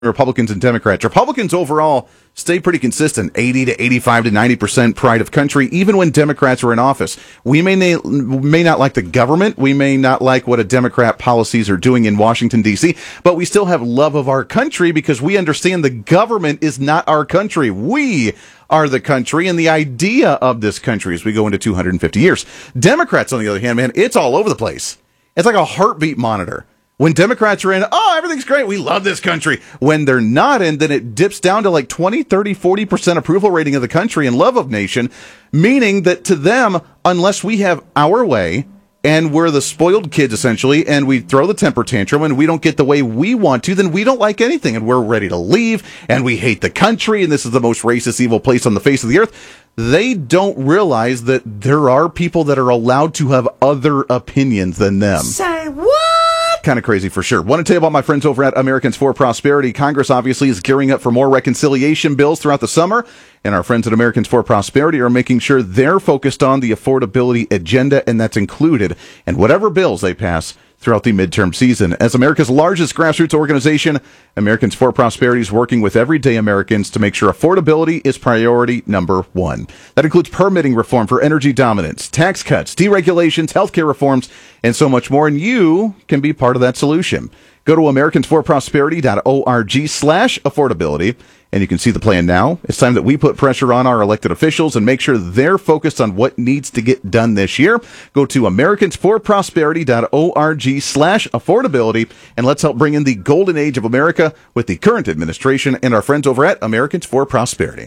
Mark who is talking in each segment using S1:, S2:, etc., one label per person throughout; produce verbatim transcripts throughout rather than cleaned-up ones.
S1: Republicans and Democrats. Republicans overall stay pretty consistent, eighty to eighty-five to ninety percent pride of country, even when Democrats are in office. We may, na- may not like the government. We may not like what a Democrat policies are doing in Washington, D C, but we still have love of our country because we understand the government is not our country. We are the country and the idea of this country as we go into two hundred fifty years. Democrats, on the other hand, man, it's all over the place. It's like a heartbeat monitor. When Democrats are in, oh, everything's great, we love this country. When they're not in, then it dips down to like twenty, thirty, forty percent approval rating of the country and love of nation, meaning that to them, unless we have our way, and we're the spoiled kids, essentially, and we throw the temper tantrum and we don't get the way we want to, then we don't like anything, and we're ready to leave, and we hate the country, and this is the most racist, evil place on the face of the earth. They don't realize that there are people that are allowed to have other opinions than them.
S2: Say what?
S1: Kind of crazy for sure. Want to tell you about my friends over at Americans for Prosperity. Congress obviously is gearing up for more reconciliation bills throughout the summer, and our friends at Americans for Prosperity are making sure they're focused on the affordability agenda, and that's included in whatever bills they pass throughout the midterm season. As America's largest grassroots organization, Americans for Prosperity is working with everyday Americans to make sure affordability is priority number one. That includes permitting reform for energy dominance, tax cuts, deregulations, healthcare reforms, and so much more. And you can be part of that solution. Go to americans for prosperity dot org slash affordability, and you can see the plan now. It's time that we put pressure on our elected officials and make sure they're focused on what needs to get done this year. Go to americans for prosperity dot org slash affordability, and let's help bring in the golden age of America with the current administration and our friends over at Americans for Prosperity.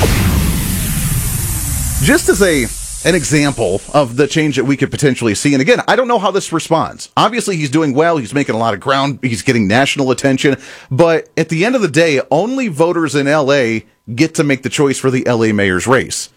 S1: Just as a an example of the change that we could potentially see. And again, I don't know how this responds. Obviously, he's doing well. He's making a lot of ground. He's getting national attention. But at the end of the day, only voters in L A get to make the choice for the L A mayor's race.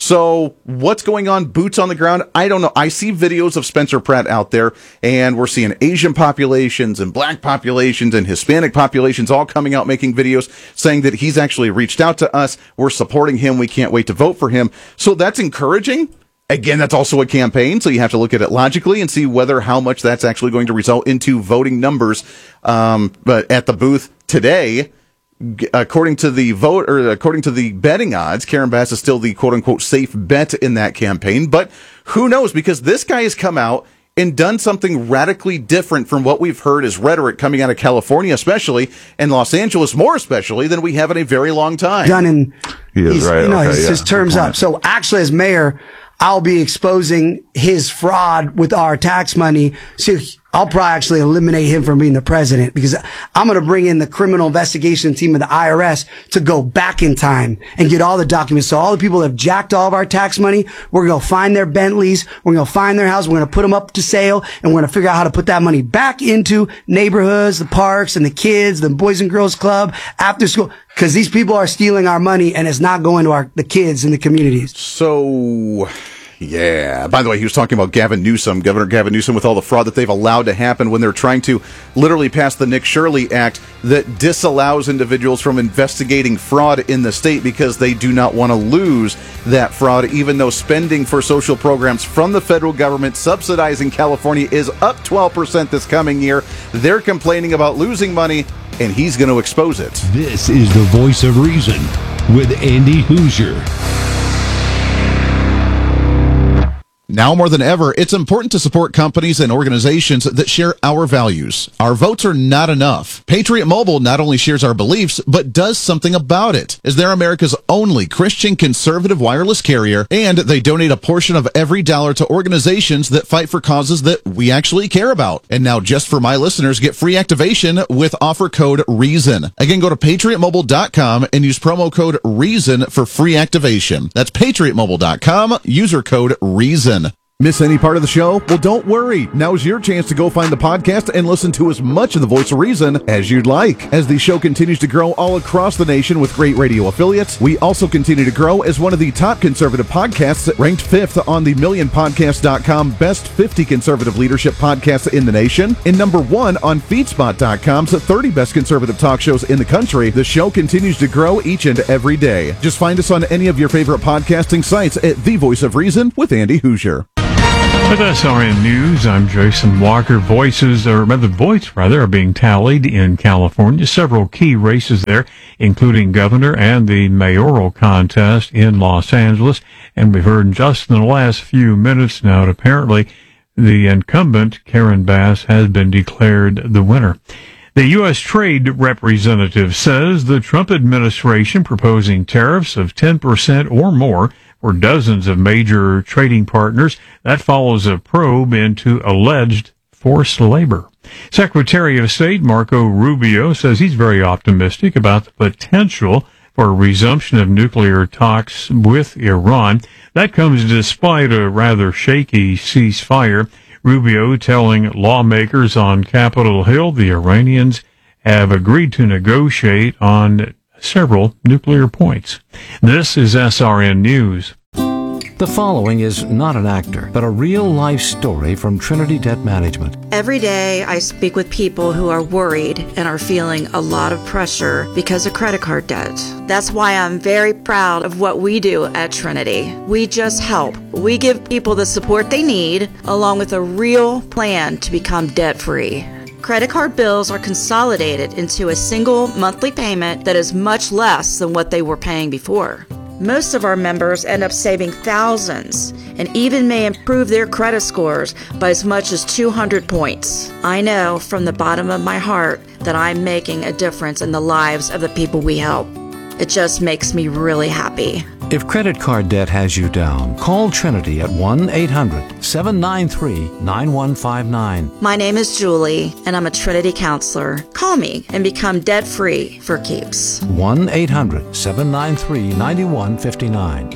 S1: So what's going on, boots on the ground? I don't know. I see videos of Spencer Pratt out there, and we're seeing Asian populations and black populations and Hispanic populations all coming out making videos saying that he's actually reached out to us. We're supporting him. We can't wait to vote for him. So that's encouraging. Again, that's also a campaign, so you have to look at it logically and see whether how much that's actually going to result into voting numbers. Um, but at the booth today, according to the vote or according to the betting odds, Karen Bass is still the quote unquote safe bet in that campaign. But who knows? Because this guy has come out and done something radically different from what we've heard as rhetoric coming out of California, especially, and Los Angeles more especially, than we have in a very long time.
S3: Done in,
S4: he is right.
S3: You know,
S4: okay,
S3: his,
S4: yeah.
S3: his terms up. So actually, as mayor, I'll be exposing his fraud with our tax money. So I'll probably actually eliminate him from being the president, because I'm going to bring in the criminal investigation team of the I R S to go back in time and get all the documents. So all the people that have jacked all of our tax money, we're going to find their Bentleys. We're going to find their house. We're going to put them up to sale, and we're going to figure out how to put that money back into neighborhoods, the parks, and the kids, the Boys and Girls Club, after school. Because these people are stealing our money, and it's not going to our the kids in the communities.
S1: So, yeah. By the way, he was talking about Gavin Newsom, Governor Gavin Newsom, with all the fraud that they've allowed to happen when they're trying to literally pass the Nick Shirley Act that disallows individuals from investigating fraud in the state because they do not want to lose that fraud, even though spending for social programs from the federal government subsidizing California is up twelve percent this coming year. They're complaining about losing money, and he's going to expose it.
S5: This is the Voice of Reason with Andy Hoosier.
S1: Now more than ever, it's important to support companies and organizations that share our values. Our votes are not enough. Patriot Mobile not only shares our beliefs, but does something about it, as they're America's only Christian conservative wireless carrier, and they donate a portion of every dollar to organizations that fight for causes that we actually care about. And now, just for my listeners, get free activation with offer code REASON. Again, go to patriot mobile dot com and use promo code REASON for free activation. That's patriot mobile dot com, user code REASON. Miss any part of the show? Well, don't worry. Now's your chance to go find the podcast and listen to as much of the Voice of Reason as you'd like. As the show continues to grow all across the nation with great radio affiliates, we also continue to grow as one of the top conservative podcasts, ranked fifth on the million podcast dot com Best fifty Conservative Leadership Podcasts in the nation, and number one on feedspot dot com's thirty Best Conservative Talk Shows in the country. The show continues to grow each and every day. Just find us on any of your favorite podcasting sites at The Voice of Reason with Andy Hoosier.
S2: With S R N News, I'm Jason Walker. Voices, or rather votes rather, are being tallied in California. Several key races there, including governor and the mayoral contest in Los Angeles. And we've heard just in the last few minutes now, that apparently the incumbent, Karen Bass, has been declared the winner. The U S Trade Representative says the Trump administration proposing tariffs of ten percent or more for dozens of major trading partners. That follows a probe into alleged forced labor. Secretary of State Marco Rubio says he's very optimistic about the potential for a resumption of nuclear talks with Iran. That comes despite a rather shaky ceasefire. Rubio telling lawmakers on Capitol Hill the Iranians have agreed to negotiate on several nuclear points. This is S R N News.
S4: The following is not an actor, but a real-life story from Trinity Debt Management.
S6: Every day I speak with people who are worried and are feeling a lot of pressure because of credit card debt. That's why I'm very proud of what we do at Trinity. We just help. We give people the support they need, along with a real plan to become debt-free. Credit card bills are consolidated into a single monthly payment that is much less than what they were paying before. Most of our members end up saving thousands and even may improve their credit scores by as much as two hundred points. I know from the bottom of my heart that I'm making a difference in the lives of the people we help. It just makes me really happy.
S4: If credit card debt has you down, call Trinity at one eight hundred seven nine three nine one five nine.
S6: My name is Julie, and I'm a Trinity counselor. Call me and become debt-free for keeps.
S4: one eight hundred seven nine three nine one five nine.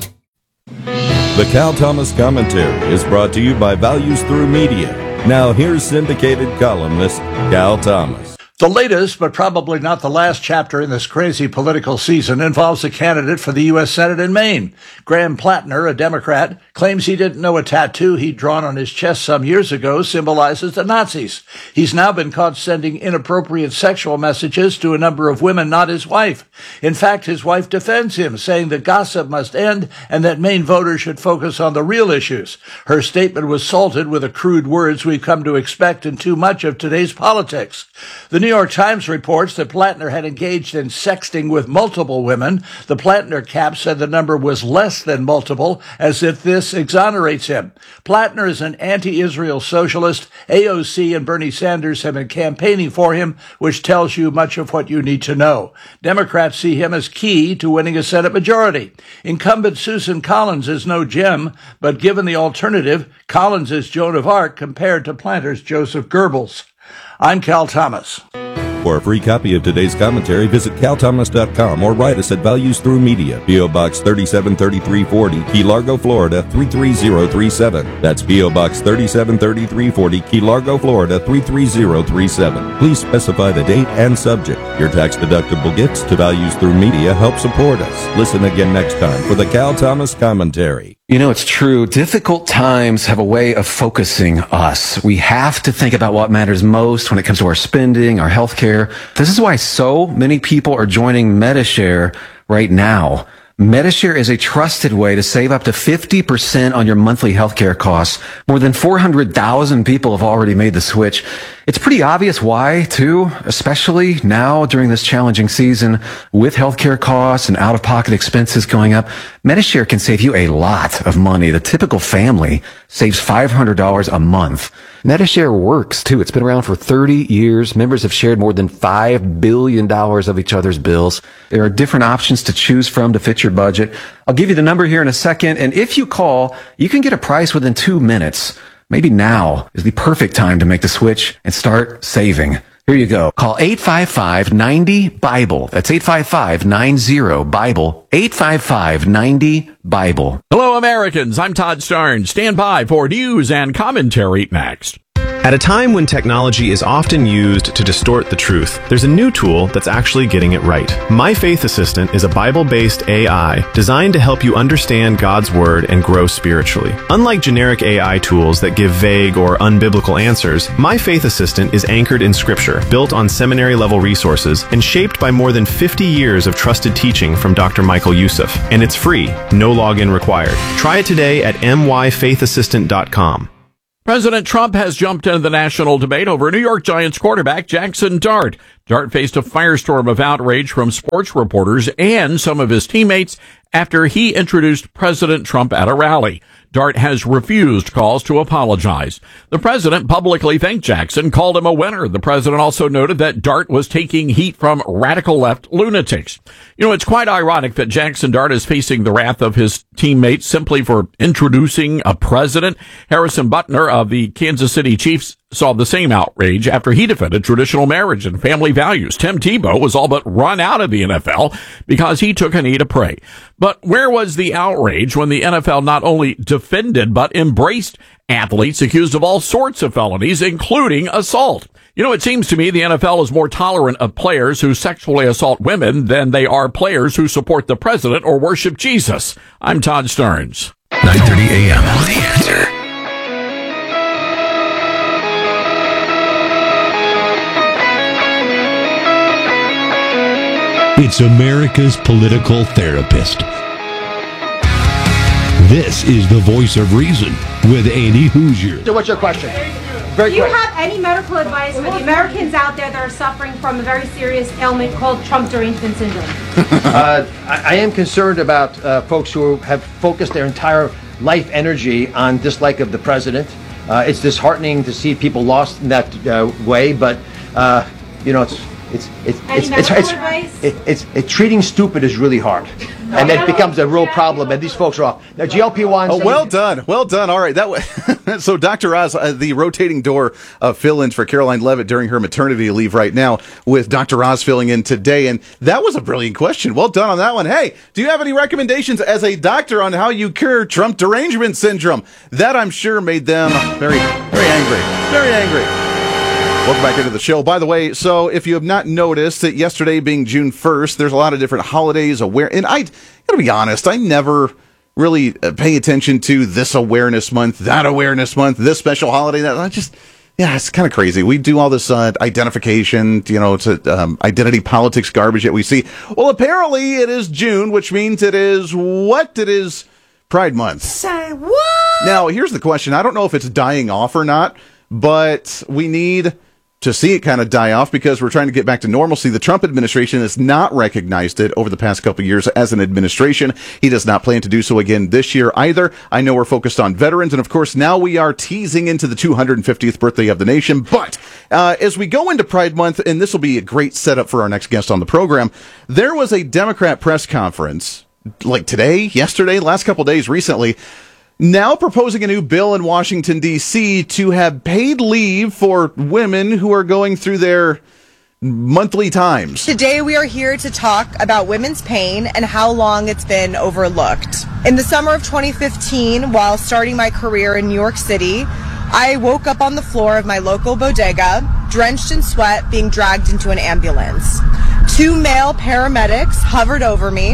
S7: The Cal Thomas Commentary is brought to you by Values Through Media. Now here's syndicated columnist Cal Thomas.
S8: The latest, but probably not the last chapter in this crazy political season involves a candidate for the U S Senate in Maine. Graham Plattner, a Democrat, claims he didn't know a tattoo he'd drawn on his chest some years ago symbolizes the Nazis. He's now been caught sending inappropriate sexual messages to a number of women, not his wife. In fact, his wife defends him, saying that gossip must end and that Maine voters should focus on the real issues. Her statement was salted with the crude words we've come to expect in too much of today's politics. The New York Times reports that Plattner had engaged in sexting with multiple women. The Plattner cap said the number was less than multiple, as if this exonerates him. Plattner is an anti-Israel socialist. A O C and Bernie Sanders have been campaigning for him, which tells you much of what you need to know. Democrats see him as key to winning a Senate majority. Incumbent Susan Collins is no gem, but given the alternative, Collins is Joan of Arc compared to Plattner's Joseph Goebbels. I'm Cal Thomas.
S7: For a free copy of today's commentary, visit cal thomas dot com or write us at Values Through Media, P O Box thirty-seven thirty-three forty, Key Largo, Florida three three zero three seven. That's P O Box thirty-seven thirty-three forty, Key Largo, Florida three three zero three seven. Please specify the date and subject. Your tax-deductible gifts to Values Through Media help support us. Listen again next time for the Cal Thomas Commentary.
S9: You know, it's true. Difficult times have a way of focusing us. We have to think about what matters most when it comes to our spending, our health care. This is why so many people are joining Medi-Share right now. Medi-Share is a trusted way to save up to fifty percent on your monthly healthcare costs. More than four hundred thousand people have already made the switch. It's pretty obvious why, too, especially now during this challenging season with healthcare costs and out-of-pocket expenses going up. Medi-Share can save you a lot of money. The typical family saves five hundred dollars a month. Medi-Share works, too. It's been around for thirty years. Members have shared more than five billion dollars of each other's bills. There are different options to choose from to fit your budget. I'll give you the number here in a second, and if you call, you can get a price within two minutes. Maybe now is the perfect time to make the switch and start saving. Here you go. Call eight five five, nine zero, BIBLE. That's eight five five, nine zero, BIBLE. eight five five, nine zero, BIBLE.
S10: Hello, Americans. I'm Todd Starnes. Stand by for news and commentary next.
S11: At a time when technology is often used to distort the truth, there's a new tool that's actually getting it right. My Faith Assistant is a Bible-based A I designed to help you understand God's Word and grow spiritually. Unlike generic A I tools that give vague or unbiblical answers, My Faith Assistant is anchored in Scripture, built on seminary-level resources, and shaped by more than fifty years of trusted teaching from Doctor Michael Youssef. And it's free, no login required. Try it today at m y faith assistant dot com.
S10: President Trump has jumped into the national debate over New York Giants quarterback Jackson Dart. Dart faced a firestorm of outrage from sports reporters and some of his teammates after he introduced President Trump at a rally. Dart has refused calls to apologize. The president publicly thanked Jackson, called him a winner. The president also noted that Dart was taking heat from radical left lunatics. You know, it's quite ironic that Jackson Dart is facing the wrath of his teammates simply for introducing a president. Harrison Butker of the Kansas City Chiefs saw the same outrage after he defended traditional marriage and family values. Tim Tebow was all but run out of the N F L because he took a knee to pray. But where was the outrage when the N F L not only defended but embraced athletes accused of all sorts of felonies, including assault? You know, it seems to me the N F L is more tolerant of players who sexually assault women than they are players who support the president or worship Jesus. I'm Todd Starnes.
S5: nine thirty a.m. The Answer. It's America's political therapist. This is the Voice of Reason with Andy Hoosier.
S12: So what's your question? Very
S13: Do you
S12: quick.
S13: have any medical advice for the Americans out there that are suffering from a very serious ailment called Trump derangement syndrome?
S12: uh, I, I am concerned about uh, folks who have focused their entire life energy on dislike of the president. Uh, it's disheartening to see people lost in that uh, way, but uh, you know, it's it's it's
S13: Any
S12: it's
S13: medical
S12: it's,
S13: advice?
S12: it, it's it, treating stupid is really hard, and that becomes a real problem. And these folks are off. Now, G L P one.
S1: Oh, well done, well done. All right, that was so. Doctor Oz, uh, the rotating door of fill-ins for Caroline Levitt during her maternity leave right now, with Doctor Oz filling in today, and that was a brilliant question. Well done on that one. Hey, do you have any recommendations as a doctor on how you cure Trump derangement syndrome? That I'm sure made them very, very angry, very angry. Welcome back into the show. By the way, so if you have not noticed that yesterday being June first, there's a lot of different holidays aware, and I gotta be honest, I never really pay attention to this awareness month, that awareness month, this special holiday. That I just, yeah, it's kind of crazy. We do all this uh, identification, you know, to um, identity politics garbage that we see. Well, apparently it is June, which means it is what? It is Pride Month.
S13: Say what?
S1: Now, here's the question. I don't know if it's dying off or not, but we need to see it kind of die off because we're trying to get back to normalcy. The Trump administration has not recognized it over the past couple of years as an administration. He does not plan to do so again this year either. I know we're focused on veterans, and of course now we are teasing into the two hundred fiftieth birthday of the nation. But uh, as we go into Pride Month, and this will be a great setup for our next guest on the program, there was a Democrat press conference like today, yesterday, last couple of days recently, now proposing a new bill in Washington, D C to have paid leave for women who are going through their monthly times.
S14: Today we are here to talk about women's pain and how long it's been overlooked. In the summer of twenty fifteen, while starting my career in New York City, I woke up on the floor of my local bodega, drenched in sweat, being dragged into an ambulance. Two male paramedics hovered over me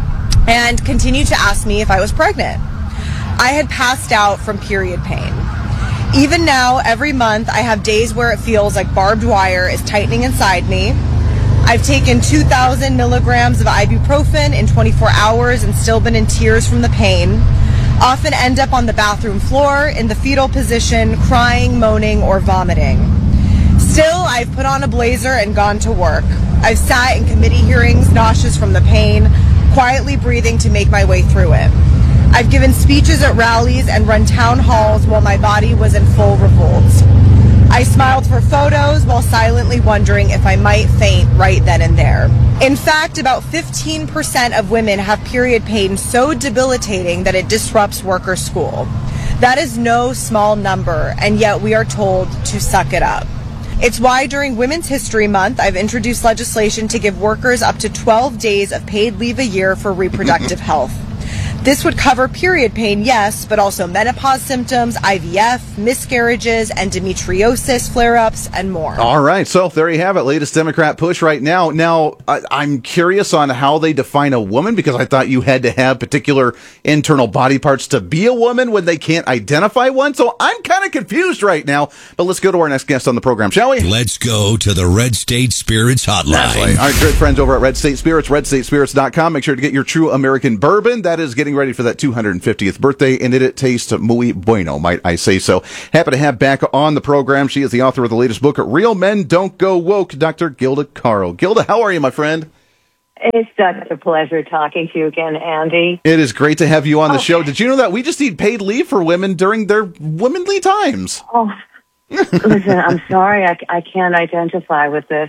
S14: and continued to ask me if I was pregnant. I had passed out from period pain. Even now, every month, I have days where it feels like barbed wire is tightening inside me. I've taken two thousand milligrams of ibuprofen in twenty-four hours and still been in tears from the pain. Often end up on the bathroom floor in the fetal position, crying, moaning, or vomiting. Still, I've put on a blazer and gone to work. I've sat in committee hearings, nauseous from the pain, quietly breathing to make my way through it. I've given speeches at rallies and run town halls while my body was in full revolt. I smiled for photos while silently wondering if I might faint right then and there. In fact, about fifteen percent of women have period pain so debilitating that it disrupts work or school. That is no small number, and yet we are told to suck it up. It's why during Women's History Month, I've introduced legislation to give workers up to twelve days of paid leave a year for reproductive health. This would cover period pain, yes, but also menopause symptoms, I V F, miscarriages, endometriosis flare-ups, and more.
S1: All right, so there you have it. Latest Democrat push right now. Now, I, I'm curious on how they define a woman, because I thought you had to have particular internal body parts to be a woman when they can't identify one. So I'm kind of confused right now. But let's go to our next guest on the program, shall we?
S5: Let's go to the Red State Spirits Hotline.
S1: That's right. All right, good friends over at Red State Spirits, red state spirits dot com. Make sure to get your true American bourbon. That is getting getting ready for that two hundred fiftieth birthday, and it, it tastes muy bueno, might I say so. Happy to have back on the program. She is the author of the latest book, Real Men Don't Go Woke, Doctor Gilda Carle. Gilda, how are you, my friend?
S15: It's such a pleasure talking to you again, Andy.
S1: It is great to have you on the
S15: Oh.
S1: show. Did you know that we just need paid leave for women during their womanly times?
S15: Oh, listen, I'm sorry I, I can't identify with this.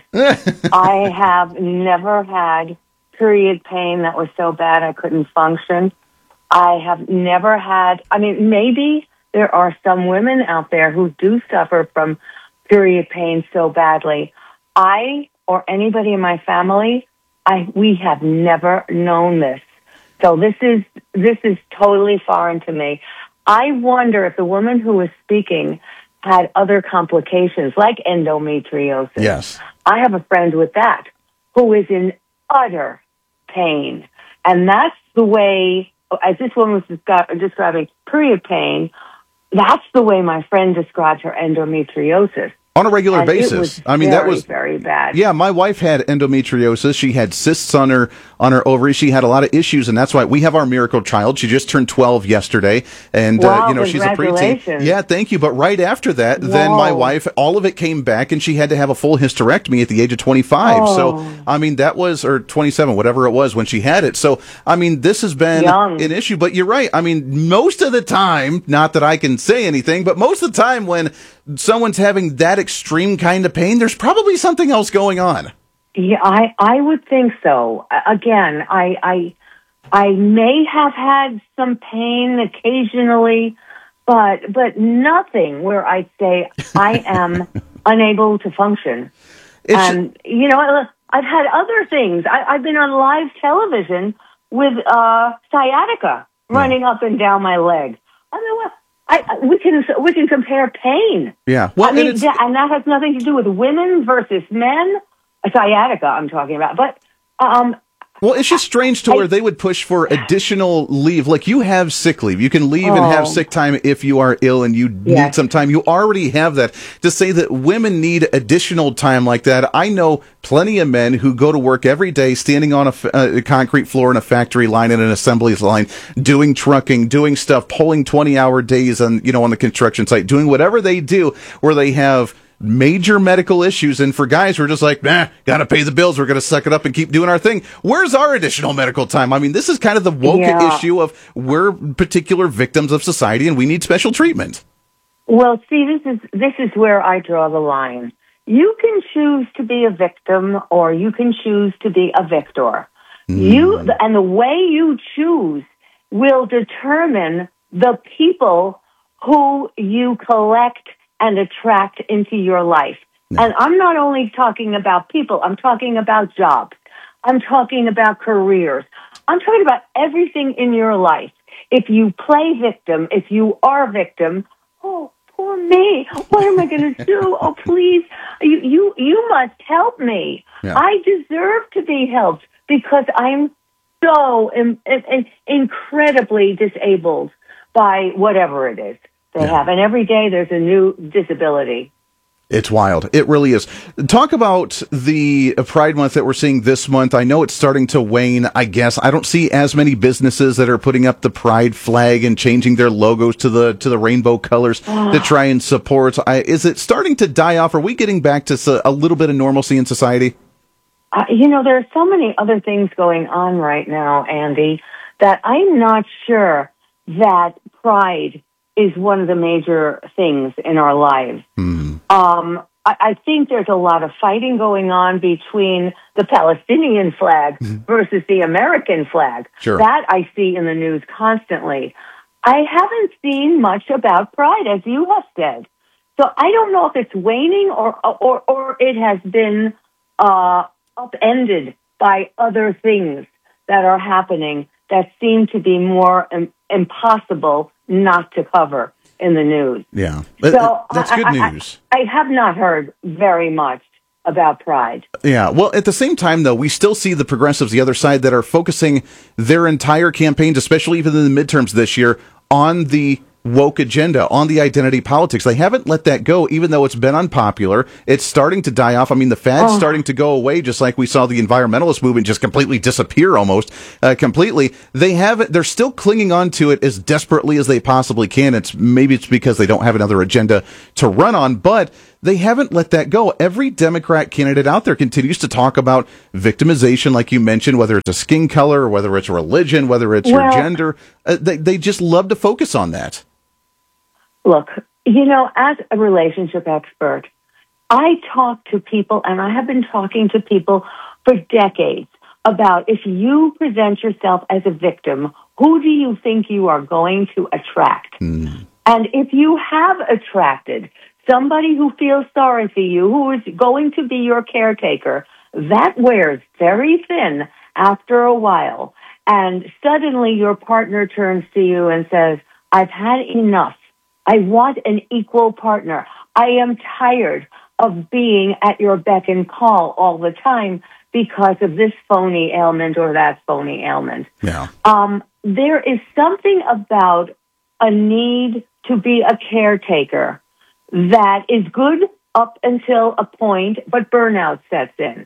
S15: I have never had period pain that was so bad I couldn't function. I have never had, I mean, maybe there are some women out there who do suffer from period pain so badly. I, or anybody in my family, I we have never known this. So this is this is totally foreign to me. I wonder if the woman who was speaking had other complications like endometriosis.
S1: Yes.
S15: I have a friend with that who is in utter pain. And that's the way, as this woman was descri- describing period pain, that's the way my friend described her endometriosis.
S1: On a regular
S15: And it
S1: basis.
S15: was
S1: I mean,
S15: very,
S1: that was
S15: very bad.
S1: Yeah, my wife had endometriosis. She had cysts on her on her ovaries. She had a lot of issues, and that's why we have our miracle child. She just turned twelve yesterday, and
S15: Wow,
S1: uh, you know she's a preteen.
S15: congratulations.
S1: Yeah, thank you. But right after that, then my
S15: Whoa.
S1: wife, all of it came back, and she had to have a full hysterectomy at the age of twenty-five.
S15: Oh.
S1: So I mean, that was or twenty-seven, whatever it was when she had it. So I mean, this has been
S15: Young.
S1: an issue. But you're right. I mean, most of the time, not that I can say anything, but most of the time when someone's having that extreme kind of pain, there's probably something else going on.
S15: Yeah, I, I would think so. A- Again, I, I, I may have had some pain occasionally, but, but nothing where I'd say I am unable to function.
S1: It's-
S15: And, you know, I- I've had other things. I, I've been on live television with, uh, sciatica running up and down my leg. I mean, what? I, I- we can we can compare pain.
S1: Yeah. Well,
S15: I
S1: and
S15: mean,
S1: it's-
S15: that, and that has nothing to do with women versus men. Sciatica, I'm talking about. But um,
S1: Well, it's just strange to where they would push for additional leave. Like, you have sick leave. You can leave and have
S15: Oh.
S1: sick time if you are ill and you
S15: Yes.
S1: need some time. You already have that. To say that women need additional time like that, I know plenty of men who go to work every day standing on a, f- uh, a concrete floor in a factory line, in an assembly line, doing trucking, doing stuff, pulling twenty-hour days on, you know, on the construction site, doing whatever they do where they have major medical issues. And for guys, we're just like, nah, gotta pay the bills. We're gonna suck it up and keep doing our thing. Where's our additional medical time? I mean, this is kind of the woke
S15: Yeah.
S1: issue of we're particular victims of society and we need special treatment.
S15: well, see, this is this is where I draw the line. You can choose to be a victim, or you can choose to be a victor. You and the way you choose will determine the people who you collect and attract into your life. And I'm not only talking about people, I'm talking about jobs. I'm talking about careers. I'm talking about everything in your life. If you play victim, if you are victim, oh, poor me. What am I going to do? Oh, please. You, you, you must help me.
S16: Yeah.
S15: I deserve to be helped because I'm so in, in, incredibly disabled by whatever it is they have. And every day there's a new disability.
S1: It's wild. It really is. Talk about the Pride Month that we're seeing this month. I know it's starting to wane, I guess. I don't see as many businesses that are putting up the Pride flag and changing their logos to the to the rainbow colors to try and support. I, is it starting to die off? Are we getting back to s- a little bit of normalcy in society?
S15: Uh, you know, there are so many other things going on right now, Andy, that I'm not sure that pride is one of the major things in our lives. Um, I, I think there's a lot of fighting going on between the Palestinian flag versus the American flag.
S16: Sure.
S15: That I see in the news constantly. I haven't seen much about pride, as you have said. So I don't know if it's waning or or, or it has been uh, upended by other things that are happening that seem to be more im- impossible not to cover in the news.
S1: Yeah.
S15: So
S1: That's
S15: I-
S1: good
S15: I- I-
S1: news.
S15: I have not heard very much about pride.
S1: Yeah. Well, at the same time, though, we still see the progressives, the other side, that are focusing their entire campaigns, especially even in the midterms this year, on the woke agenda, on the identity politics. They haven't let that go, even though it's been unpopular. It's starting to die off. I mean, the fad's oh. starting to go away, just like we saw the environmentalist movement just completely disappear almost uh, completely. They haven't, they're still clinging on to it as desperately as they possibly can. It's maybe it's because they don't have another agenda to run on, but they haven't let that go. Every Democrat candidate out there continues to talk about victimization, like you mentioned, whether it's a skin color, or whether it's religion, whether it's well, your gender. Uh, they, they just love to focus on that.
S15: Look, you know, as a relationship expert, I talk to people, and I have been talking to people for decades about if you present yourself as a victim, who do you think you are going to attract? Mm. And if you have attracted somebody who feels sorry for you, who is going to be your caretaker, that wears very thin after a while. And suddenly your partner turns to you and says, I've had enough. I want an equal partner. I am tired of being at your beck and call all the time because of this phony ailment or that phony ailment.
S1: Yeah.
S15: Um, there is something about a need to be a caretaker that is good up until a point, but burnout sets in.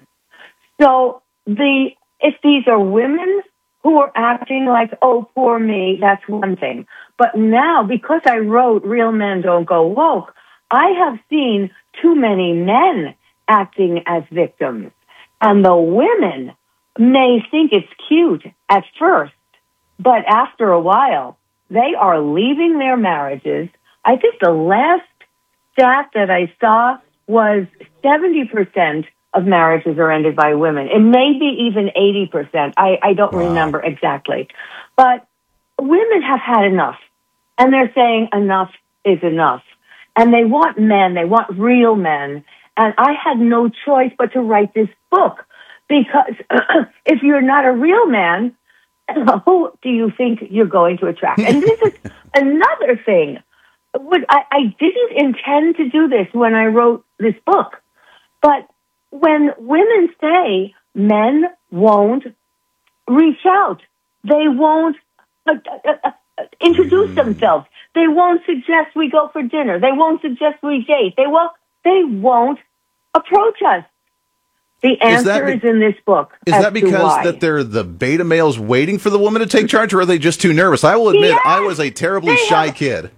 S15: So the if these are women who are acting like, oh, poor me, that's one thing. But now, because I wrote Real Men Don't Go Woke, I have seen too many men acting as victims. And the women may think it's cute at first, but after a while, they are leaving their marriages. I think the last stat that I saw was seventy percent of marriages are ended by women. It may be even eighty percent. I, I don't wow. remember exactly. But women have had enough. And they're saying enough is enough. And they want men. They want real men. And I had no choice but to write this book. Because if you're not a real man, who do you think you're going to attract? And this is another thing. I, I didn't intend to do this when I wrote this book. But when women say men won't reach out, they won't uh, uh, uh, introduce themselves, they won't suggest we go for dinner, they won't suggest we date, they won't, they won't approach us. The answer is, be- is in this book.
S1: Is that because that they're the beta males waiting for the woman to take charge, or are they just too nervous? I will admit, yes, I was a terribly shy have- kid.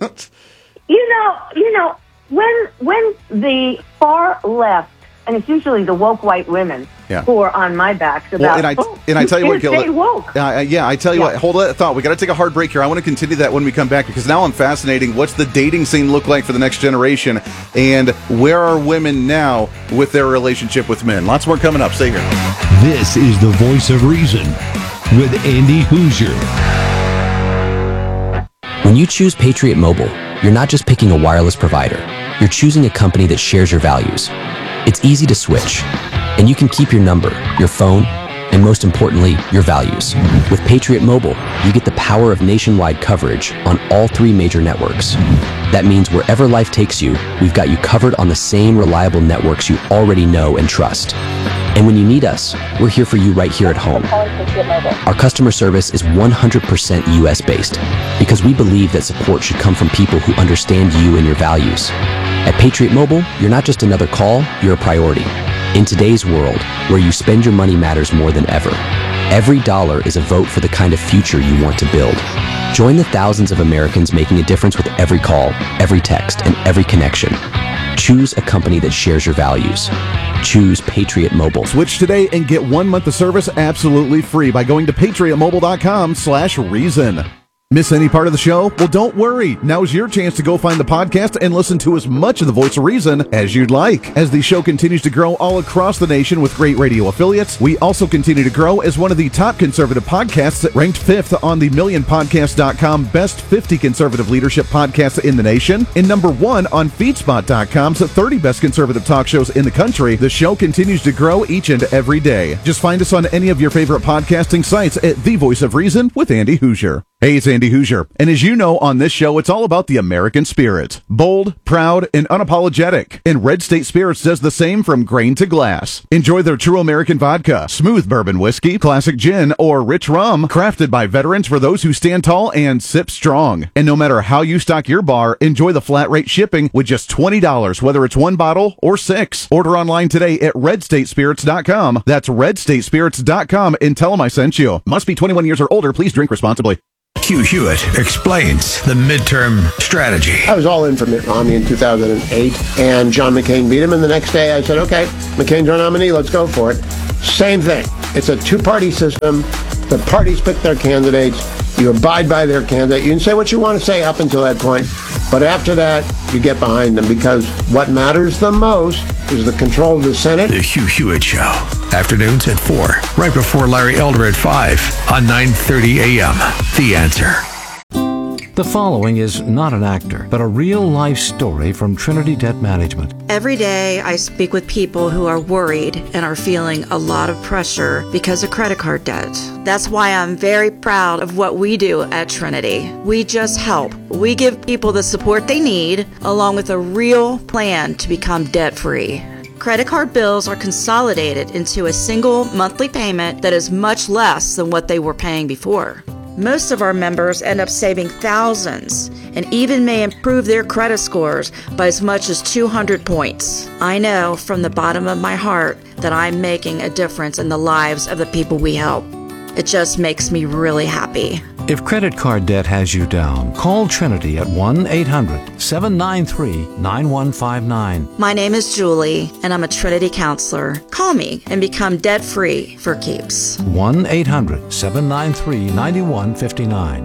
S15: you know, you know, when when the far left, and it's usually the woke white women
S1: yeah.
S15: who are on my backs about,
S1: well, and I,
S15: oh,
S1: and I tell you what, Gil,
S15: stay woke.
S1: Uh, yeah, I tell you yeah. what, hold that thought. We got to take a hard break here. I want to continue that when we come back, because now I'm fascinating. What's the dating scene look like for the next generation, and where are women now with their relationship with men? Lots more coming up. Stay here.
S5: This is the Voice of Reason with Andy Hoosier.
S16: When you choose Patriot Mobile, you're not just picking a wireless provider. You're choosing a company that shares your values. It's easy to switch, and you can keep your number, your phone, and most importantly, your values. With Patriot Mobile, you get the power of nationwide coverage on all three major networks. That means wherever life takes you, we've got you covered on the same reliable networks you already know and trust. And when you need us, we're here for you right here at home. Our customer service is one hundred percent U S based because we believe that support should come from people who understand you and your values. At Patriot Mobile, you're not just another call, you're a priority. In today's world, where you spend your money matters more than ever, every dollar is a vote for the kind of future you want to build. Join the thousands of Americans making a difference with every call, every text, and every connection. Choose a company that shares your values. Choose Patriot Mobile.
S1: Switch today and get one month of service absolutely free by going to patriotmobile.com slash reason. Miss any part of the show? Well, don't worry. Now's your chance to go find the podcast and listen to as much of the Voice of Reason as you'd like. As the show continues to grow all across the nation with great radio affiliates, we also continue to grow as one of the top conservative podcasts, ranked fifth on the million podcast dot com Best fifty Conservative Leadership Podcasts in the nation, and number one on feedspot dot com's thirty Best Conservative Talk Shows in the country. The show continues to grow each and every day. Just find us on any of your favorite podcasting sites at The Voice of Reason with Andy Hoosier. Hey, it's Andy Hoosier. And as you know, on this show, it's all about the American spirit. Bold, proud, and unapologetic. And Red State Spirits does the same from grain to glass. Enjoy their true American vodka, smooth bourbon whiskey, classic gin, or rich rum, crafted by veterans for those who stand tall and sip strong. And no matter how you stock your bar, enjoy the flat rate shipping with just twenty dollars, whether it's one bottle or six. Order online today at red state spirits dot com. That's red state spirits dot com and tell them I sent you. Must be twenty-one years or older. Please drink responsibly.
S17: Hugh Hewitt explains the midterm strategy.
S18: I was all in for Mitt Romney in two thousand eight, and John McCain beat him, and the next day I said, okay, McCain's our nominee, let's go for it. Same thing. It's a two-party system. The parties pick their candidates. You abide by their candidate. You can say what you want to say up until that point, but after that, you get behind them, because what matters the most is the control of the Senate.
S17: The Hugh Hewitt Show. Afternoons at four, right before Larry Elder at five on nine thirty a.m. The Answer.
S4: The following is not an actor, but a real-life story from Trinity Debt Management.
S6: Every day I speak with people who are worried and are feeling a lot of pressure because of credit card debt. That's why I'm very proud of what we do at Trinity. We just help. We give people the support they need, along with a real plan to become debt-free. Credit card bills are consolidated into a single monthly payment that is much less than what they were paying before. Most of our members end up saving thousands and even may improve their credit scores by as much as two hundred points. I know from the bottom of my heart that I'm making a difference in the lives of the people we help. It just makes me really happy.
S4: If credit card debt has you down, call Trinity at one eight hundred seven nine three nine one five nine.
S6: My name is Julie, and I'm a Trinity counselor. Call me and become debt-free for keeps.
S4: one eight hundred seven nine three nine one five nine.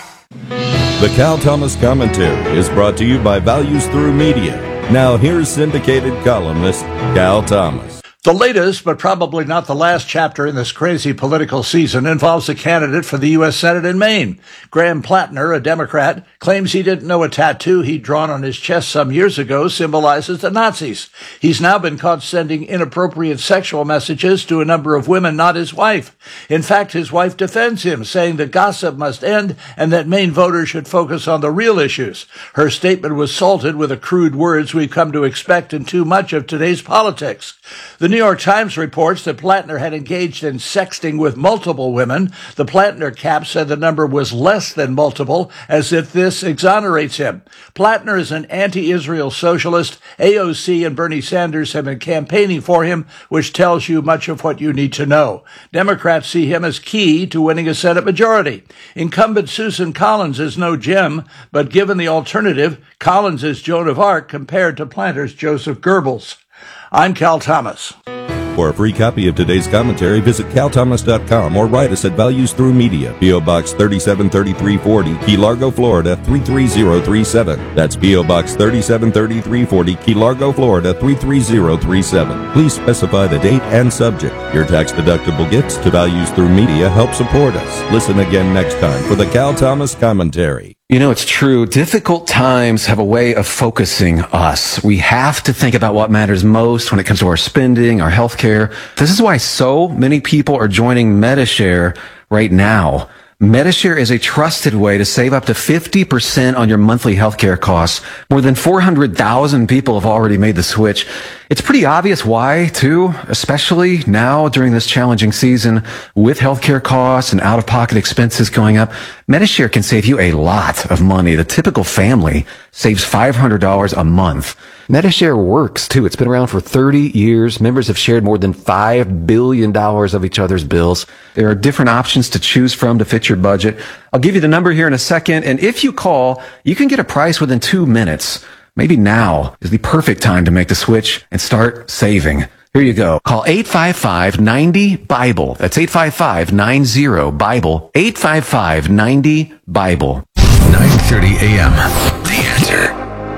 S7: The Cal Thomas Commentary is brought to you by Values Through Media. Now here's syndicated columnist Cal Thomas.
S8: The latest, but probably not the last chapter in this crazy political season involves a candidate for the U S Senate in Maine. Graham Plattner, a Democrat, claims he didn't know a tattoo he'd drawn on his chest some years ago symbolizes the Nazis. He's now been caught sending inappropriate sexual messages to a number of women, not his wife. In fact, his wife defends him, saying the gossip must end and that Maine voters should focus on the real issues. Her statement was salted with the crude words we've come to expect in too much of today's politics. The New York Times reports that Plattner had engaged in sexting with multiple women. The Plattner cap said the number was less than multiple, as if this exonerates him. Plattner is an anti-Israel socialist. A O C and Bernie Sanders have been campaigning for him, which tells you much of what you need to know. Democrats see him as key to winning a Senate majority. Incumbent Susan Collins is no gem, but given the alternative, Collins is Joan of Arc compared to Plattner's Joseph Goebbels. I'm Cal Thomas.
S7: For a free copy of today's commentary, visit cal thomas dot com or write us at Values Through Media, P O Box thirty-seven thirty-three forty, Key Largo, Florida three three zero three seven. That's P O Box thirty-seven thirty-three forty, Key Largo, Florida three three zero three seven. Please specify the date and subject. Your tax-deductible gifts to Values Through Media help support us. Listen again next time for the Cal Thomas Commentary.
S9: You know, it's true. Difficult times have a way of focusing us. We have to think about what matters most when it comes to our spending, our healthcare. This is why so many people are joining Medi-Share right now. Medi-Share is a trusted way to save up to fifty percent on your monthly healthcare costs. More than four hundred thousand people have already made the switch. It's pretty obvious why, too, especially now during this challenging season with healthcare costs and out-of-pocket expenses going up. Medi-Share can save you a lot of money. The typical family saves five hundred dollars a month. Medi-Share works, too. It's been around for thirty years. Members have shared more than five billion dollars of each other's bills. There are different options to choose from to fit your budget. I'll give you the number here in a second, and if you call, you can get a price within two minutes. Maybe now is the perfect time to make the switch and start saving. Here you go. Call eight five five, nine zero, BIBLE. That's eight five five, nine zero, BIBLE. eight five five, nine zero, BIBLE.
S17: nine thirty a.m. The Answer.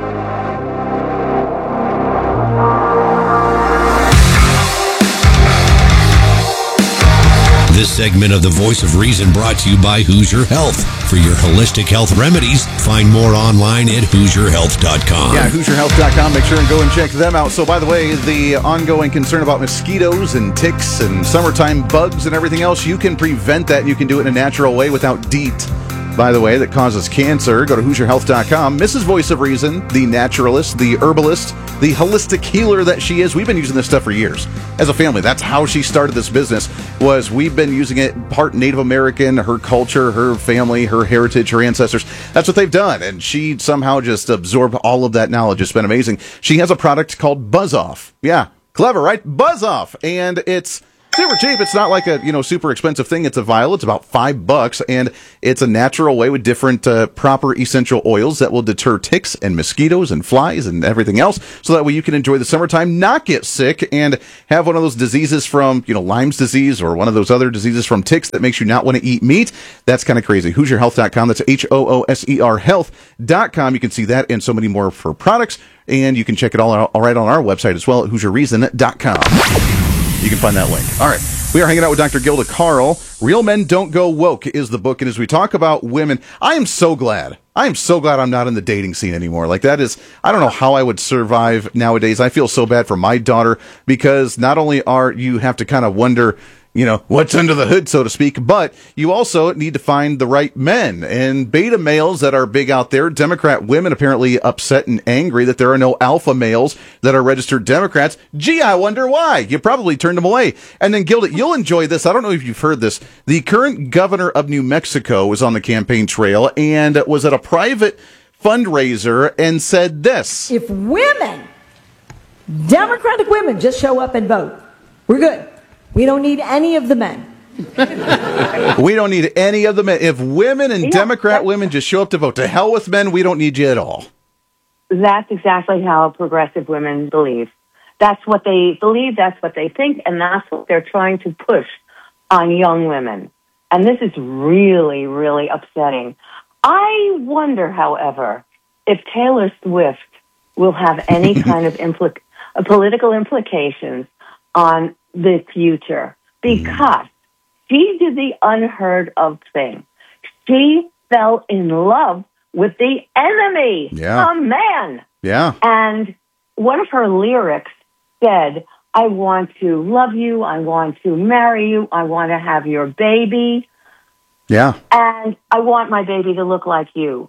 S5: This segment of The Voice of Reason brought to you by Hoosier Health. For your holistic health remedies, find more online at hoosier health dot com.
S1: Yeah, hoosier health dot com. Make sure and go and check them out. So, by the way, the ongoing concern about mosquitoes and ticks and summertime bugs and everything else, you can prevent that, and you can do it in a natural way without DEET by the way, that causes cancer. Go to Hoosier Health dot com. Missus Voice of Reason, the naturalist, the herbalist, the holistic healer that she is. We've been using this stuff for years. As a family, that's how she started this business, was we've been using it, part Native American, her culture, her family, her heritage, her ancestors. That's what they've done. And she somehow just absorbed all of that knowledge. It's been amazing. She has a product called Buzz Off. Yeah, clever, right? Buzz Off. And it's super cheap. It's not like a, you know, super expensive thing. It's a vial. It's about five bucks, and it's a natural way with different uh, proper essential oils that will deter ticks and mosquitoes and flies and everything else, so that way you can enjoy the summertime, not get sick, and have one of those diseases from, you know, Lyme's disease or one of those other diseases from ticks that makes you not want to eat meat. That's kind of crazy. Hoosier Health dot com. That's H O O S E R Health dot com. You can see that and so many more for products, and you can check it all out all right on our website as well at Hoosier Reason dot com. You can find that link. All right. We are hanging out with Doctor Gilda Carl. Real Men Don't Go Woke is the book. And as we talk about women, I am so glad. I am so glad I'm not in the dating scene anymore. Like, that is, I don't know how I would survive nowadays. I feel so bad for my daughter, because not only are you have to kind of wonder, you know, what's under the hood, so to speak, but you also need to find the right men. And beta males that are big out there, Democrat women apparently upset and angry that there are no alpha males that are registered Democrats. Gee, I wonder why. You probably turned them away. And then, Gilda, you'll enjoy this. I don't know if you've heard this. The current governor of New Mexico was on the campaign trail and was at a private fundraiser and said this.
S19: If women, Democratic women, just show up and vote, we're good. We don't need any of the men.
S1: We don't need any of the men. If women and
S15: Yeah,
S1: Democrat women just show up to vote, to hell with men, we don't need you at all.
S15: That's exactly how progressive women believe. That's what they believe, that's what they think, and that's what they're trying to push on young women. And this is really, really upsetting. I wonder, however, if Taylor Swift will have any kind of impli- uh, political implications on the future, because she did the unheard of thing. She fell in love with the enemy,
S1: Yeah.
S15: a man.
S1: Yeah.
S15: And one of her lyrics said, I want to love you, I want to marry you, I want to have your baby,
S1: Yeah.
S15: and I want my baby to look like you.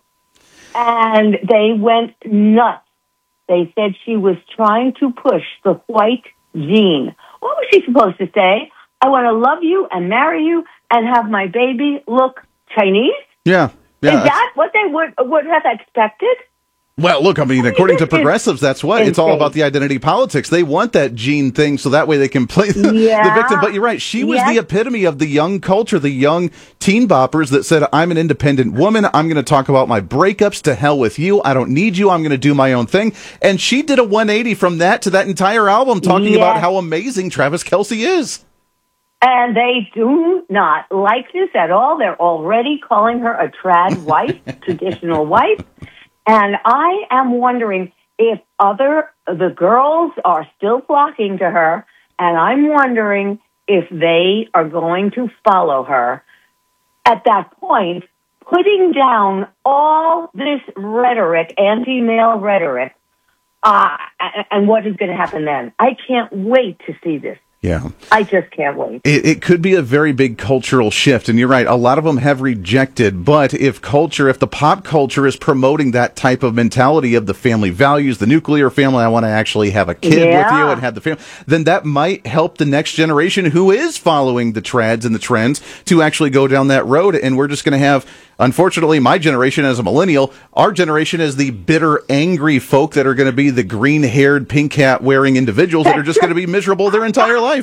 S15: And they went nuts. They said she was trying to push the white gene. What was she supposed to say? I want to love you and marry you and have my baby look Chinese?
S1: Yeah. Yeah.
S15: Is that what they would would have expected?
S1: Well, look, I mean, according to progressives, that's what. It's all
S15: insane.
S1: about the identity politics. They want that gene thing so that way they can play the,
S15: Yeah.
S1: the victim. But you're right. She was
S15: Yes.
S1: the epitome of the young culture, the young teen boppers that said, I'm an independent woman. I'm going to talk about my breakups. To hell with you. I don't need you. I'm going to do my own thing. And she did a one eighty from that to that entire album, talking about
S15: Yes.
S1: how amazing Travis Kelce is.
S15: And they do not like this at all. They're already calling her a trad wife, traditional wife. And I am wondering if other, the girls are still flocking to her, and I'm wondering if they are going to follow her. At that point, putting down all this rhetoric, anti-male rhetoric, uh, and what is going to happen then? I can't wait to see this.
S1: Yeah.
S15: I just can't wait.
S1: It, it could be a very big cultural shift. And you're right. A lot of them have rejected. But if culture, if the pop culture is promoting that type of mentality of the family values, the nuclear family, I want to actually have a kid
S15: Yeah.
S1: with you and have the family, then that might help the next generation who is following the trads and the trends to actually go down that road. And we're just going to have, unfortunately, my generation as a millennial, our generation as the bitter, angry folk that are going to be the green-haired, pink hat wearing individuals that are just going to be miserable their entire life.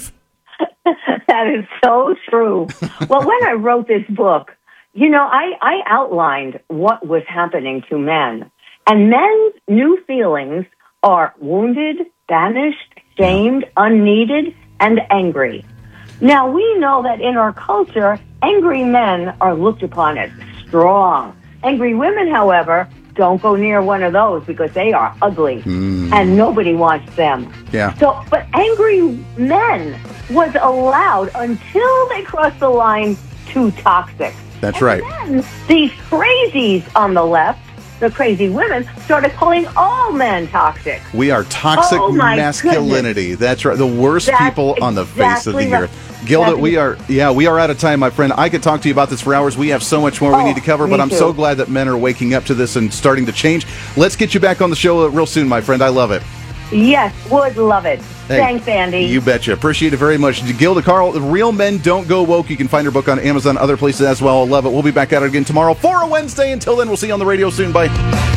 S15: That is so true. Well, when I wrote this book, you know, I, I outlined what was happening to men. And men's new feelings are wounded, banished, shamed, unneeded, and angry. Now, we know that in our culture, angry men are looked upon as strong. Angry women, however, don't go near one of those because they are ugly,
S1: Mm.
S15: and nobody wants them.
S1: Yeah.
S15: So, but angry men was allowed until they crossed the line too toxic.
S1: That's right.
S15: Then these crazies on the left the crazy women, started calling all men toxic.
S1: We are toxic
S15: Oh, my
S1: masculinity.
S15: goodness.
S1: That's right. The worst
S15: That's
S1: people on the face of the
S15: exactly right.
S1: earth. Gilda,
S15: That's-
S1: we are, yeah, we are out of time, my friend. I could talk to you about this for hours. We have so much more we
S15: Oh,
S1: need to cover,
S15: me
S1: but I'm
S15: too.
S1: so glad that men are waking up to this and starting to change. Let's get you back on the show real soon, my friend. I love it.
S15: Yes, would love it.
S1: Hey,
S15: Thanks, Andy.
S1: You betcha. Appreciate it very much. Gilda Carl, Real Men Don't Go Woke. You can find her book on Amazon, other places as well. I love it. We'll be back at it again tomorrow for a Wednesday. Until then, we'll see you on the radio soon. Bye.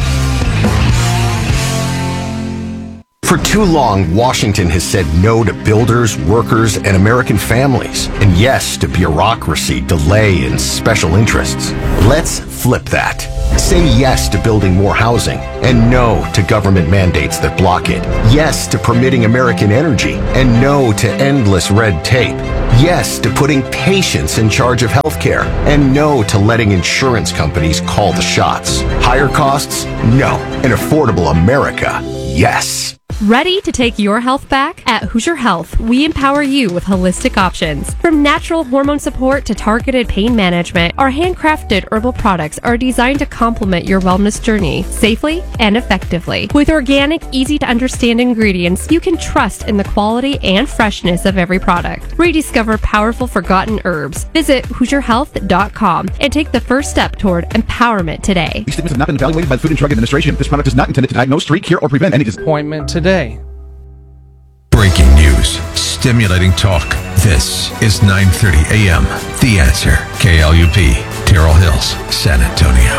S20: For too long, Washington has said no to builders, workers, and American families, and yes to bureaucracy, delay, and special interests. Let's flip that. Say yes to building more housing, and no to government mandates that block it. Yes to permitting American energy, and no to endless red tape. Yes to putting patients in charge of healthcare, and no to letting insurance companies call the shots. Higher costs? No. An affordable America? Yes.
S21: Ready to take your health back? At Hoosier Health, we empower you with holistic options. From natural hormone support to targeted pain management, our handcrafted herbal products are designed to complement your wellness journey safely and effectively. With organic, easy to understand ingredients, you can trust in the quality and freshness of every product. Rediscover powerful forgotten herbs. Visit Hoosier Health dot com and take the first step toward empowerment today.
S1: These statements have not been evaluated by the Food and Drug Administration. This product is not intended to diagnose, treat, cure, or prevent any
S22: disappointment today.
S17: Breaking news, stimulating talk. This is nine thirty a.m. The Answer. K L U P, Terrell Hills, San Antonio.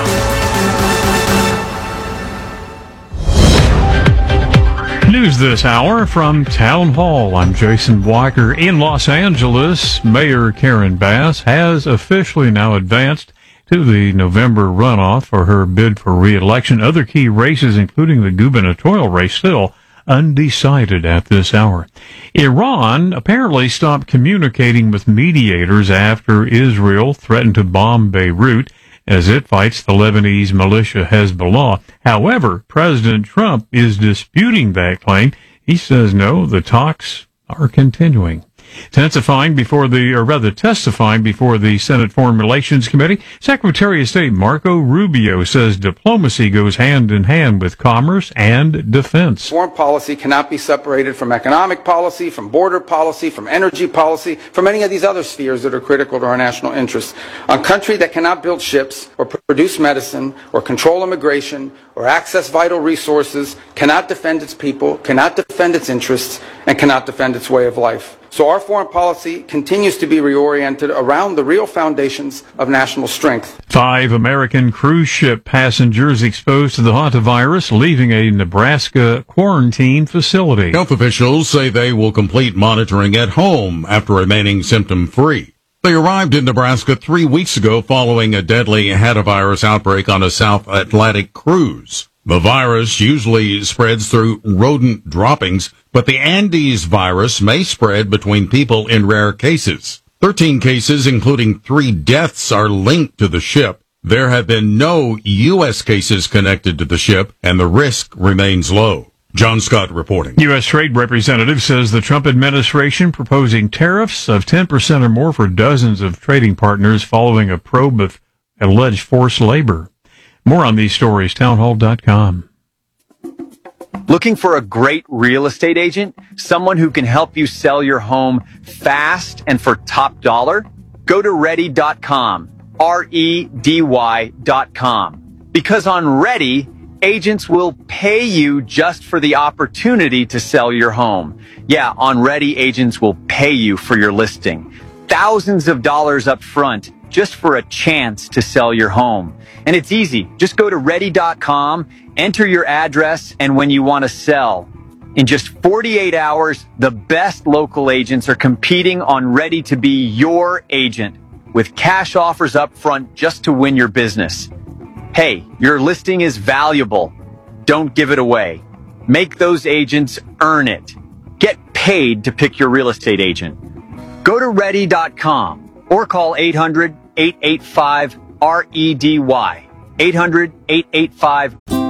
S2: News this hour from Town Hall. I'm Jason Walker. In Los Angeles, Mayor Karen Bass has officially now advanced to the November runoff for her bid for re-election. Other key races, including the gubernatorial race, still undecided at this hour. Iran apparently stopped communicating with mediators after Israel threatened to bomb Beirut as it fights the Lebanese militia Hezbollah. However, President Trump is disputing that claim. He says no, the talks are continuing. Testifying before the, or rather testifying before the Senate Foreign Relations Committee, Secretary of State Marco Rubio says diplomacy goes hand in hand with commerce and defense.
S23: Foreign policy cannot be separated from economic policy, from border policy, from energy policy, from any of these other spheres that are critical to our national interests. A country that cannot build ships or produce medicine or control immigration or access vital resources cannot defend its people, cannot defend its interests, and cannot defend its way of life. So our foreign policy continues to be reoriented around the real foundations of national strength.
S2: Five American cruise ship passengers exposed to the hantavirus leaving a Nebraska quarantine facility.
S24: Health officials say they will complete monitoring at home after remaining symptom-free. They arrived in Nebraska three weeks ago following a deadly hantavirus outbreak on a South Atlantic cruise. The virus usually spreads through rodent droppings, but the Andes virus may spread between people in rare cases. Thirteen cases, including three deaths, are linked to the ship. There have been no U S cases connected to the ship, and the risk remains low. John Scott reporting.
S2: U S Trade Representative says the Trump administration proposing tariffs of ten percent or more for dozens of trading partners following a probe of alleged forced labor. More on these stories, townhall dot com.
S25: Looking for a great real estate agent? Someone who can help you sell your home fast and for top dollar? Go to ready dot com, R E D Y dot com. Because on Ready, agents will pay you just for the opportunity to sell your home. Yeah, on Ready, agents will pay you for your listing. Thousands of dollars up front just for a chance to sell your home. And it's easy. Just go to ready dot com, enter your address, and when you want to sell. In just forty-eight hours, the best local agents are competing on Ready to be your agent with cash offers up front just to win your business. Hey, your listing is valuable. Don't give it away. Make those agents earn it. Get paid to pick your real estate agent. Go to ready dot com or call eight hundred, eight eight five, R E D Y. eight hundred, eight eight five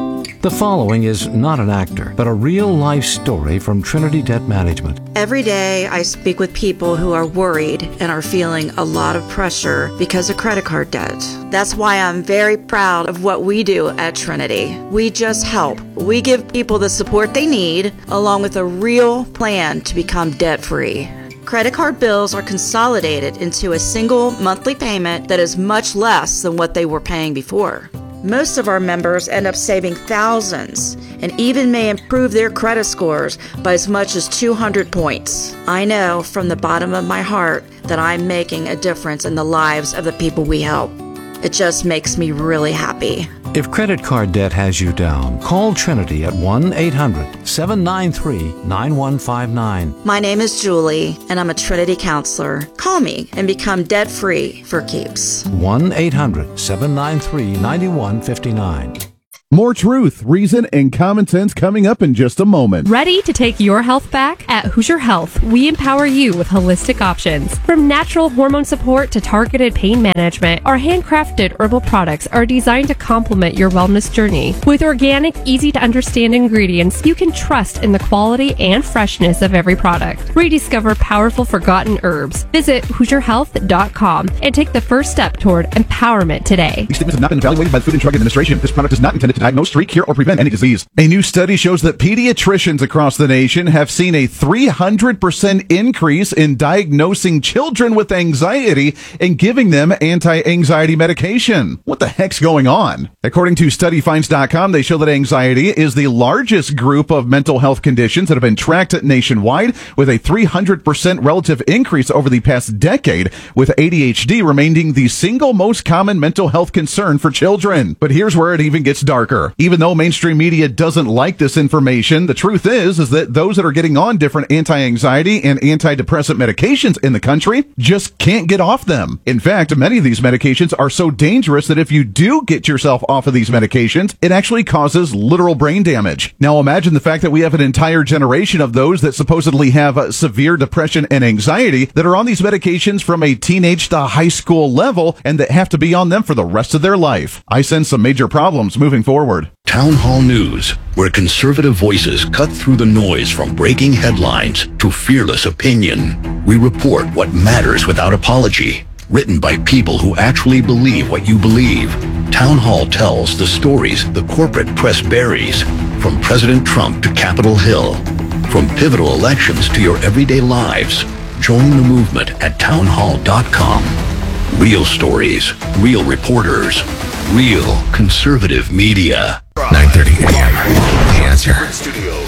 S4: The following is not an actor, but a real-life story from Trinity Debt Management.
S6: Every day I speak with people who are worried and are feeling a lot of pressure because of credit card debt. That's why I'm very proud of what we do at Trinity. We just help. We give people the support they need, along with a real plan to become debt-free. Credit card bills are consolidated into a single monthly payment that is much less than what they were paying before. Most of our members end up saving thousands and even may improve their credit scores by as much as two hundred points. I know from the bottom of my heart that I'm making a difference in the lives of the people we help. It just makes me really happy.
S4: If credit card debt has you down, call Trinity at one eight hundred seven nine three nine one five nine.
S6: My name is Julie, and I'm a Trinity counselor. Call me and become debt-free for keeps.
S4: one eight hundred seven nine three nine one five nine.
S1: More truth, reason, and common sense coming up in just a moment.
S21: Ready to take your health back? At Hoosier Health, we empower you with holistic options. From natural hormone support to targeted pain management, our handcrafted herbal products are designed to complement your wellness journey. With organic, easy-to-understand ingredients, you can trust in the quality and freshness of every product. Rediscover powerful forgotten herbs. Visit Hoosier Health dot com and take the first step toward empowerment today.
S1: These statements have not been evaluated by the Food and Drug Administration. This product is not intended to diagnose, treat, cure, or prevent any disease. A new study shows that pediatricians across the nation have seen a three hundred percent increase in diagnosing children with anxiety and giving them anti-anxiety medication. What the heck's going on? According to study finds dot com, they show that anxiety is the largest group of mental health conditions that have been tracked nationwide, with a three hundred percent relative increase over the past decade, with A D H D remaining the single most common mental health concern for children. But here's where it even gets darker. Even though mainstream media doesn't like this information, the truth is, is that those that are getting on different anti-anxiety and antidepressant medications in the country just can't get off them. In fact, many of these medications are so dangerous that if you do get yourself off of these medications, it actually causes literal brain damage. Now imagine the fact that we have an entire generation of those that supposedly have uh, severe depression and anxiety that are on these medications from a teenage to high school level and that have to be on them for the rest of their life. I sense some major problems moving forward.
S3: Town Hall News, where conservative voices cut through the noise from breaking headlines to fearless opinion. We report what matters without apology. Written by people who actually believe what you believe. Town Hall tells the stories the corporate press buries, from President Trump to Capitol Hill, from pivotal elections to your everyday lives. Join the movement at town hall dot com. Real stories, real reporters, real conservative media.
S17: nine thirty a.m. The Answer.